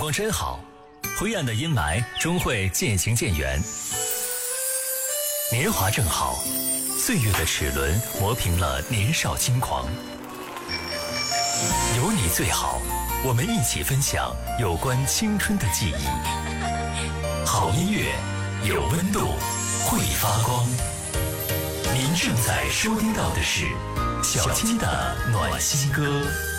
光真好，灰暗的阴霾终会渐行渐远。年华正好，岁月的齿轮磨平了年少轻狂。有你最好，我们一起分享有关青春的记忆。好音乐，有温度，会发光。您正在收听到的是小青的暖心歌。